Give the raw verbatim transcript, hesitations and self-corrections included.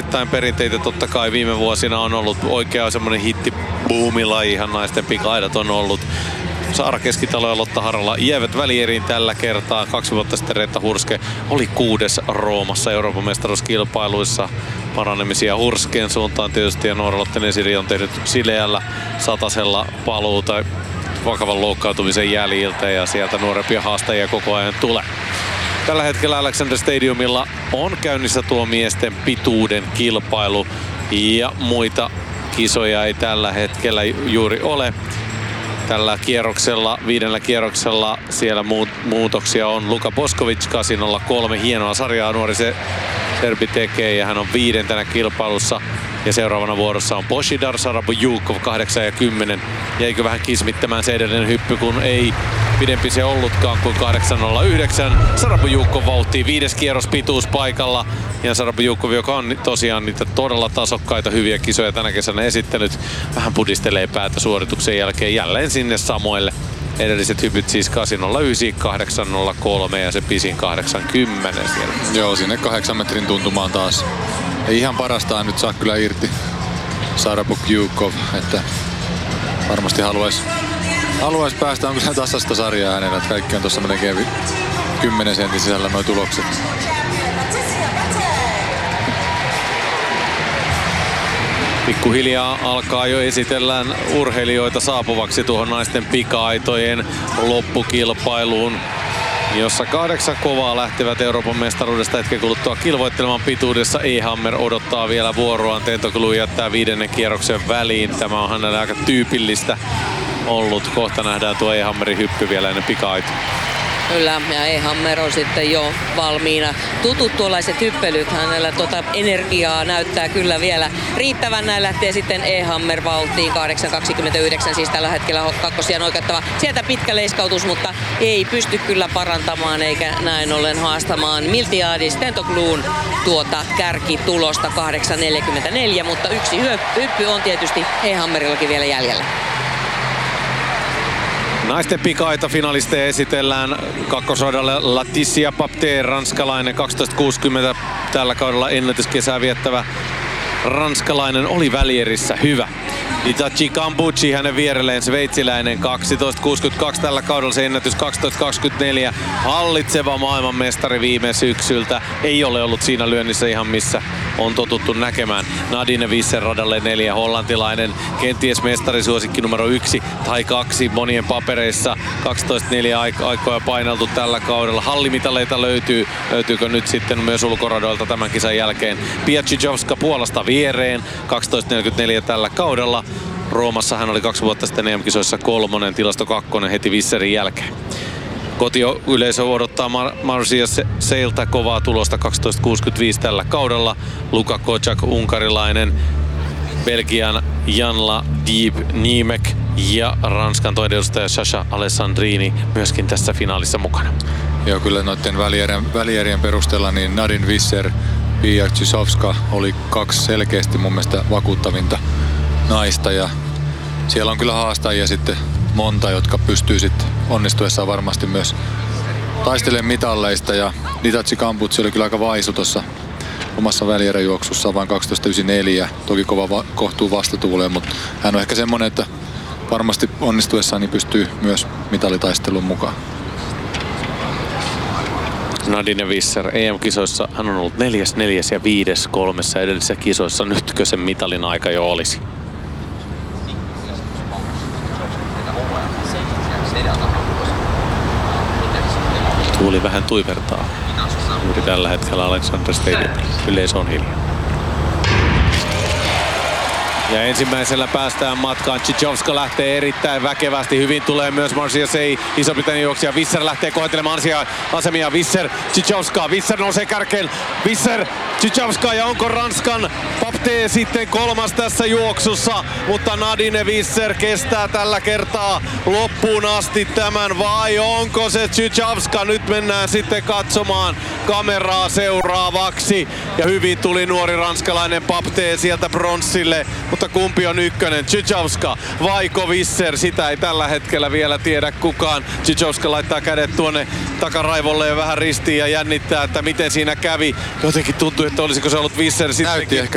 verrattain perinteitä totta kai viime vuosina on ollut oikea semmonen hitti boomilaji, ihan naisten pika-aidat on ollut. Saara Keskitalo ja Lotta Harala jäävät välieriin tällä kertaa. Kaksi vuotta sitten Reetta Hurske oli kuudes Roomassa Euroopan mestaruuskilpailuissa. Paranemisia Hurskeen suuntaan tietysti, ja Noora Lotten-Esiri on tehnyt sileällä satasella paluuta vakavan loukkaantumisen jäljiltä, ja sieltä nuorempia haastajia koko ajan tulee. Tällä hetkellä Alexander Stadiumilla on käynnissä tuo miesten pituuden kilpailu, ja muita kisoja ei tällä hetkellä juuri ole. Tällä kierroksella, viidellä kierroksella siellä muutoksia on. Luka Boskovic kahdeksan nolla kolme, hienoa sarjaa nuori se serbi tekee, ja hän on viidentenä kilpailussa. Ja seuraavana vuorossa on Božidar Sarabujukov kahdeksan ja kymmenen. Jäikö vähän kismittämään se edellinen hyppy, kun ei pidempi se ollutkaan kuin kahdeksan nolla yhdeksän. Sarabujukov vauhtii, viides kierros pituus paikalla. Ja Sarabujukov, joka on tosiaan niitä todella tasokkaita hyviä kisoja tänä kesänä esittänyt, vähän pudistelee päätä suorituksen jälkeen jälleen sinne samoille. Edelliset hypyt siis kahdeksan nolla yhdeksän, kahdeksan nolla kolme ja se pisin kahdeksan kymmenen siellä. Joo, sinne kahdeksan metrin tuntumaan taas. Ei ihan parastaan nyt saa kyllä irti Sarabujukov, että varmasti haluaisi haluais päästä. On kyllä tasasta sarjaa hänellä, että kaikki on tuossa melkein kymmenen sentin sisällä nuo tulokset. Pikkuhiljaa alkaa jo esitellään urheilijoita saapuvaksi tuohon naisten pika-aitojen loppukilpailuun, jossa kahdeksan kovaa lähtevät Euroopan mestaruudesta hetken kuluttua kilvoittelemaan pituudessa. E-Hammer odottaa vielä vuoroaan. Tentoglu jättää viidennen kierroksen väliin. Tämä on hänelle aika tyypillistä ollut. Kohta nähdään tuo E-Hammerin hyppy vielä ennen pika-aitoja. Kyllä, ja E-Hammer on sitten jo valmiina. Tutut tuollaiset hyppelyt, hänellä tuota energiaa näyttää kyllä vielä riittävän. Näin lähtee sitten E-Hammer vauhtiin, kahdeksan kaksikymmentäyhdeksän, siis tällä hetkellä kakkosia oikeuttava. Sieltä pitkä leiskautus, mutta ei pysty kyllä parantamaan eikä näin ollen haastamaan Miltiadis Tentogluun tuota kärkitulosta kahdeksan neljäkymmentäneljä, mutta yksi hyppy on tietysti E-Hammerillakin vielä jäljellä. Naisten pika-aita finalisteja esitellään. Kakkosradalle Laetitia Papte, ranskalainen, kaksitoista kuusikymmentä tällä kaudella ennätyskesää viettävä ranskalainen, oli välierissä hyvä. Itachi Cambucci hänen vierelleen, sveitsiläinen, kaksitoista kuusikymmentäkaksi tällä kaudella, se ennätys kaksitoista kaksikymmentäneljä. Hallitseva maailmanmestari viime syksyltä, ei ole ollut siinä lyönnissä ihan missä on totuttu näkemään. Nadine Visser radalle neljä, hollantilainen, kenties mestarisuosikki numero yksi tai kaksi monien papereissa. kaksitoista neljä aikoja paineltu tällä kaudella. Hallimitaleita löytyy, löytyykö nyt sitten myös ulkoradoilta tämän kisan jälkeen. Piaczykowska Puolasta viereen, kaksitoista neljäkymmentäneljä tällä kaudella. Roomassa hän oli kaksi vuotta sitten E M-kisoissa kolmonen, tilasto kakkonen heti Visserin jälkeen. Kotiyleisö odottaa Mar- Marcia Seiltä kovaa tulosta, kaksitoista kuusikymmentäviisi tällä kaudella. Luka Kocak, unkarilainen, Belgian Janla Diep Niemek ja Ranskan toinen edustaja Sasha Alessandrini myöskin tässä finaalissa mukana. Joo, kyllä noiden välierien, välierien perusteella niin Nadine Visser, Piaczykowska oli kaksi selkeästi mun mielestä vakuuttavinta naista, ja siellä on kyllä haastajia sitten monta, jotka pystyy sitten onnistuessaan varmasti myös taistelemaan mitalleista, ja Itachi Cambucci oli kyllä aika vaisu tuossa omassa välieräjuoksussaan, vain kaksitoista yhdeksänkymmentäneljä, toki kova va- kohtuu vastatuuleen, mutta hän on ehkä semmonen, että varmasti onnistuessaan niin pystyy myös mitalitaisteluun mukaan. Nadine Visser E M-kisoissa hän on ollut neljäs, neljäs ja viides kolmessa edellisissä kisoissa. Nytkö sen mitalin aika jo olisi? Tuuli vähän tuivertaa juuri tällä hetkellä Alexander Stadium. Yleisö on hiljaa. Ja ensimmäisellä päästään matkaan. Tchichovska lähtee erittäin väkevästi. Hyvin tulee myös Marcia Sei, Iso-Britannian juoksija. Visser lähtee kohtelemaan asiaa, asemia. Visser, Tchichovska. Visser nousee kärkeen. Visser, Tchichovska, ja onko Ranskan Papte sitten kolmas tässä juoksussa? Mutta Nadine Visser kestää tällä kertaa loppuun asti tämän, vai onko se Tchichovska? Nyt mennään sitten katsomaan kameraa seuraavaksi. Ja hyvin tuli nuori ranskalainen Papte sieltä bronssille. Mutta kumpi on ykkönen, Tchichovska vaiko Visser? Sitä ei tällä hetkellä vielä tiedä kukaan. Tchichovska laittaa kädet tuonne takaraivolle ja vähän ristiin ja jännittää, että miten siinä kävi. Jotenkin tuntui, että olisiko se ollut Visser sittenkin. Näytti ehkä